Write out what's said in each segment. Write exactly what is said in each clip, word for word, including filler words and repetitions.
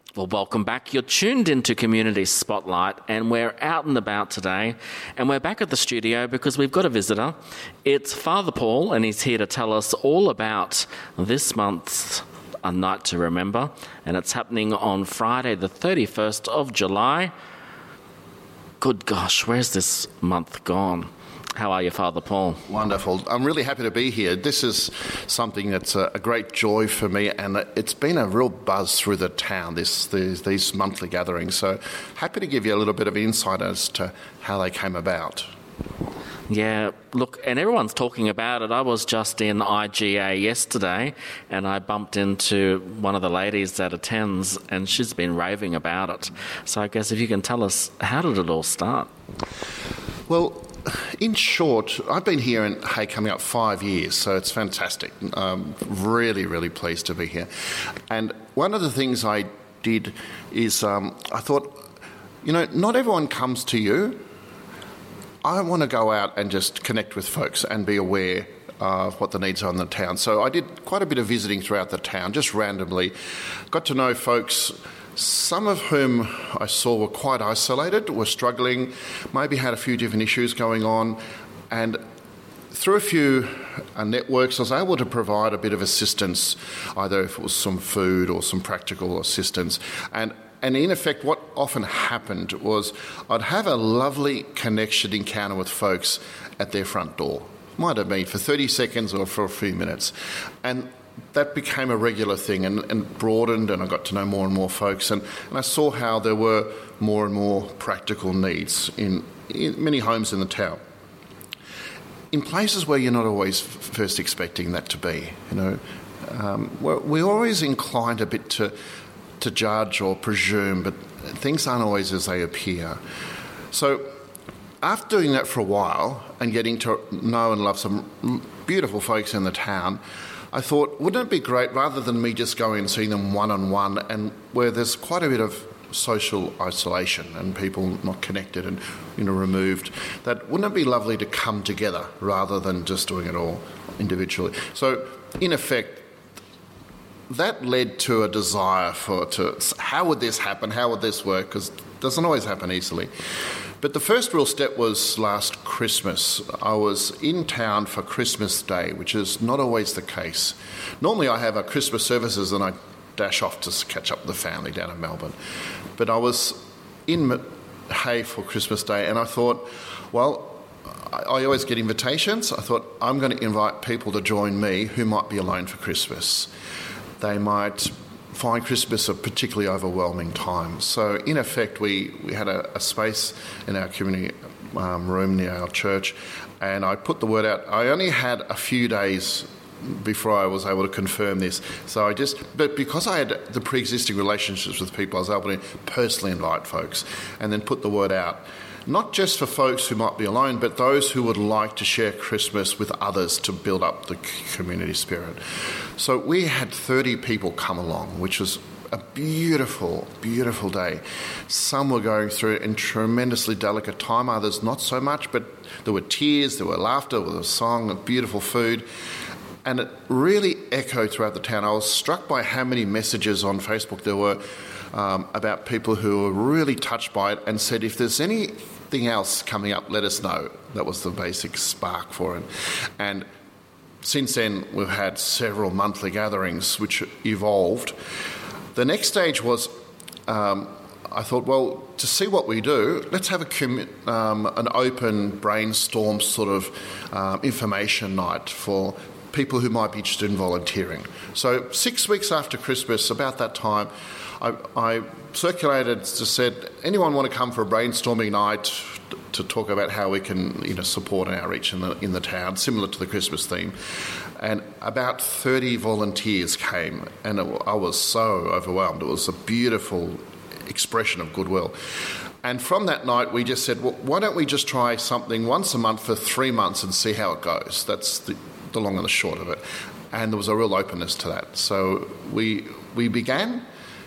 Well, welcome back. You're tuned into Community Spotlight, and we're out and about today, and we're back at the studio because we've got a visitor. It's Father Paul, and he's here to tell us all about this month's A Night to Remember, and it's happening on Friday, the thirty-first of July. Good gosh, where's this month gone? How are you, Father Paul? Wonderful. I'm really happy to be here. This is something that's a, a great joy for me, and it's been a real buzz through the town, this, these, these monthly gatherings. So happy to give you a little bit of insight as to how they came about. Yeah, look, and everyone's talking about it. I was just in I G A yesterday, and I bumped into one of the ladies that attends, and she's been raving about it. So I guess if you can tell us, how did it all start? Well, in short, I've been here in Hay coming up five years, so it's fantastic. I'm really, really pleased to be here. And one of the things I did is um, I thought, you know, not everyone comes to you. I want to go out and just connect with folks and be aware of what the needs are in the town. So I did quite a bit of visiting throughout the town, just randomly. Got to know folks, some of whom I saw were quite isolated, were struggling, maybe had a few different issues going on, and through a few uh, networks I was able to provide a bit of assistance, either if it was some food or some practical assistance. And And in effect, what often happened was I'd have a lovely connection encounter with folks at their front door. Might have been for thirty seconds or for a few minutes. And that became a regular thing and, and broadened, and I got to know more and more folks. And, and I saw how there were more and more practical needs in, in many homes in the town. In places where you're not always f- first expecting that to be, you know, um, we're, we're always inclined a bit to... to judge or presume, but things aren't always as they appear. So after doing that for a while and getting to know and love some beautiful folks in the town, I thought, wouldn't it be great, rather than me just going and seeing them one-on-one, and where there's quite a bit of social isolation and people not connected and, you know, removed, that wouldn't it be lovely to come together rather than just doing it all individually? So in effect, that led to a desire for to how would this happen, how would this work, because it doesn't always happen easily. But the first real step was last Christmas. I was in town for Christmas Day, which is not always the case. Normally I have a Christmas services and I dash off to catch up with the family down in Melbourne. But I was in Hay for Christmas Day, and I thought, well, I always get invitations. I thought, I'm going to invite people to join me who might be alone for Christmas. They might find Christmas a particularly overwhelming time. So in effect, we, we had a, a space in our community um, room near our church, and I put the word out. I only had a few days before I was able to confirm this. So I just, but because I had the pre-existing relationships with people, I was able to personally invite folks and then put the word out. Not just for folks who might be alone, but those who would like to share Christmas with others to build up the community spirit. So we had thirty people come along, which was a beautiful, beautiful day. Some were going through a tremendously delicate time, others not so much, but there were tears, there were laughter, there was a song, beautiful food. And it really echoed throughout the town. I was struck by how many messages on Facebook there were um, about people who were really touched by it and said, if there's anything else coming up, let us know. That was the basic spark for it. And since then, we've had several monthly gatherings which evolved. The next stage was, um, I thought, well, to see what we do, let's have a com- um, an open brainstorm sort of um, information night for people who might be interested in volunteering. So six weeks after Christmas, about that time, I, I circulated, just said, anyone want to come for a brainstorming night to talk about how we can, you know, support an outreach in the in the town, similar to the Christmas theme? And about thirty volunteers came, and it, I was so overwhelmed. It was a beautiful expression of goodwill. And from that night, we just said, well, why don't we just try something once a month for three months and see how it goes? That's the, the long and the short of it. And there was a real openness to that. So we we began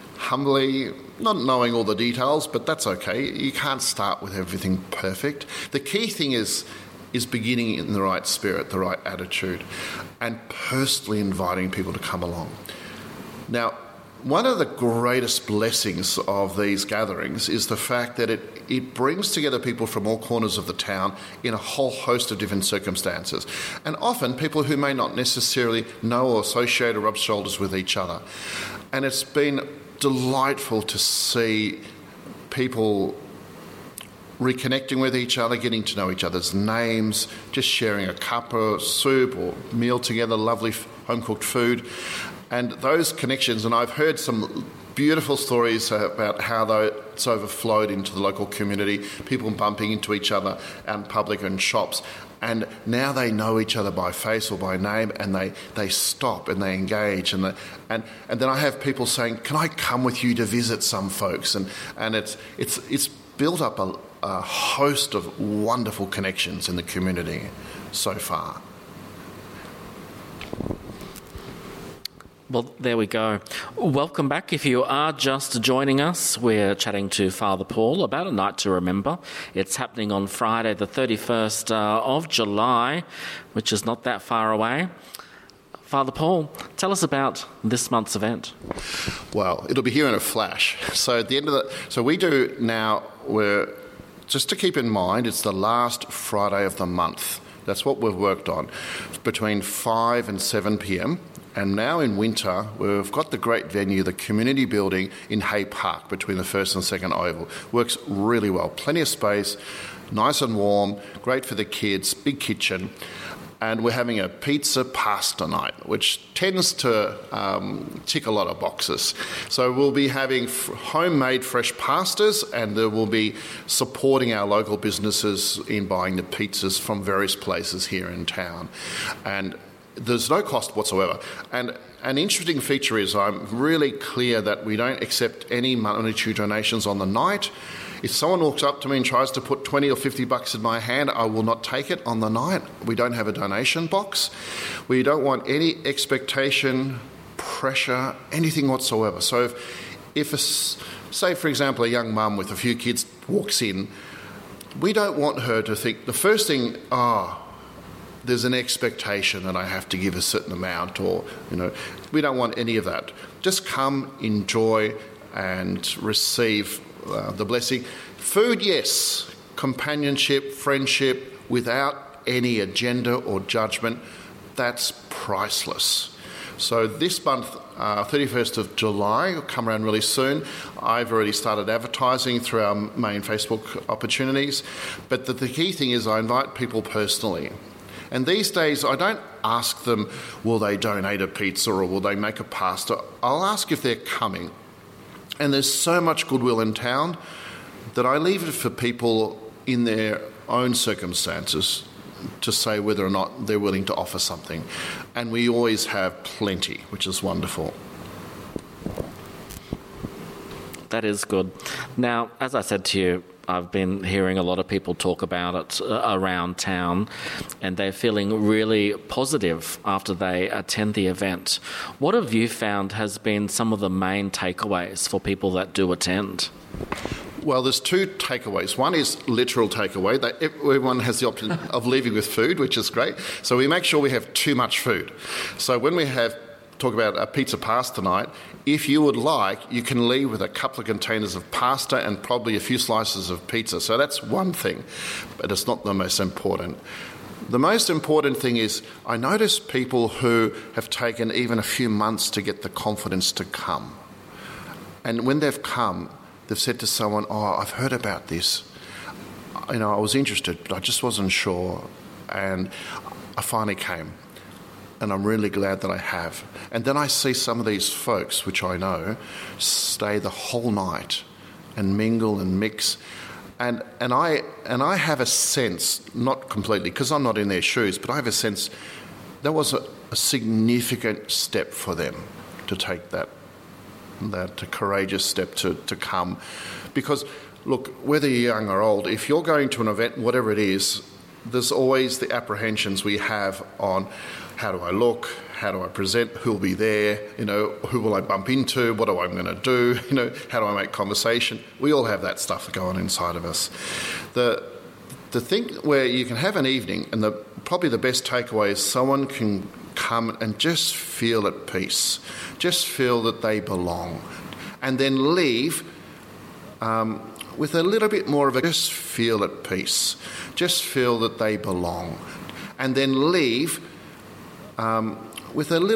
humbly, not knowing all the details, but that's okay. You can't start with everything perfect. The key thing is is beginning in the right spirit, the right attitude, and personally inviting people to come along. Now, one of the greatest blessings of these gatherings is the fact that it, it brings together people from all corners of the town in a whole host of different circumstances. And often people who may not necessarily know or associate or rub shoulders with each other. And it's been delightful to see people reconnecting with each other, getting to know each other's names, just sharing a cup of soup or meal together, lovely home-cooked food. And those connections, and I've heard some beautiful stories about how it's overflowed into the local community, people bumping into each other out in public and shops. And now they know each other by face or by name, and they, they stop and they engage. And, they, and and then I have people saying, can I come with you to visit some folks? And and it's it's it's built up a, a host of wonderful connections in the community so far. Well, there we go. Welcome back. If you are just joining us, we're chatting to Father Paul about A Night to Remember. It's happening on Friday, the thirty-first uh, of July, which is not that far away. Father Paul, tell us about this month's event. Well, it'll be here in a flash. So at the end of the, so we do now. We're just to keep in mind, it's the last Friday of the month. That's what we've worked on, between five and seven p.m. And now in winter, we've got the great venue, the community building in Hay Park between the first and second oval. Works really well. Plenty of space, nice and warm, great for the kids, big kitchen. And we're having a pizza pasta night, which tends to um, tick a lot of boxes. So we'll be having f- homemade fresh pastas, and there will be supporting our local businesses in buying the pizzas from various places here in town. And there's no cost whatsoever. And an interesting feature is I'm really clear that we don't accept any monetary donations on the night. If someone walks up to me and tries to put twenty or fifty bucks in my hand, I will not take it on the night. We don't have a donation box. We don't want any expectation, pressure, anything whatsoever. So if, if a, say, for example, a young mum with a few kids walks in, we don't want her to think, the first thing, oh, there's an expectation that I have to give a certain amount, or, you know, we don't want any of that. Just come, enjoy, and receive uh, the blessing. Food, yes. Companionship, friendship, without any agenda or judgment, that's priceless. So this month, uh, thirty-first of July, will come around really soon. I've already started advertising through our main Facebook opportunities. But the, the key thing is I invite people personally. And these days, I don't ask them, will they donate a pizza or will they make a pasta? I'll ask if they're coming. And there's so much goodwill in town that I leave it for people in their own circumstances to say whether or not they're willing to offer something. And we always have plenty, which is wonderful. That is good. Now, as I said to you, I've been hearing a lot of people talk about it uh, around town, and they're feeling really positive after they attend the event. What have you found has been some of the main takeaways for people that do attend? Well, there's two takeaways. One is literal takeaway. That everyone has the option of leaving with food, which is great. So we make sure we have too much food. So when we have talk about a pizza pasta night, if you would like, you can leave with a couple of containers of pasta and probably a few slices of pizza. So that's one thing, but it's not the most important. The most important thing is I notice people who have taken even a few months to get the confidence to come. And when they've come, they've said to someone, oh, I've heard about this. You know, I was interested, but I just wasn't sure. And I finally came. And I'm really glad that I have. And then I see some of these folks, which I know, stay the whole night and mingle and mix. And and I and I have a sense, not completely, because I'm not in their shoes, but I have a sense that was a, a significant step for them to take that, that courageous step to, to come. Because, look, whether you're young or old, if you're going to an event, whatever it is, there's always the apprehensions we have on how do I look, how do I present, who'll be there, you know, who will I bump into, what am I going to do, you know, how do I make conversation? We all have that stuff going inside of us. The the thing where you can have an evening, and the probably the best takeaway is someone can come and just feel at peace, just feel that they belong, and then leave um, with a little bit more of a just feel at peace, just feel that they belong, and then leave um, with a little